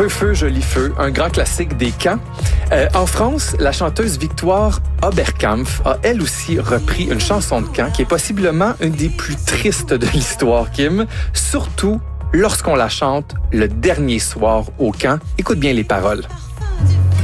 Feu, feu, joli feu, un grand classique des camps. En France, la chanteuse Victoire Oberkampf a elle aussi repris une chanson de camp qui est possiblement une des plus tristes de l'histoire, Kim, surtout lorsqu'on la chante le dernier soir au camp. Écoute bien les paroles.